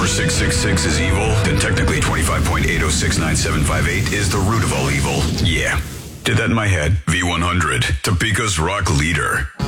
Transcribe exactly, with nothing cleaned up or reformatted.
number six six six is evil, then technically twenty-five point eight oh six nine seven five eight is the root of all evil. Yeah. Did that in my head. V one hundred, Topeka's rock leader.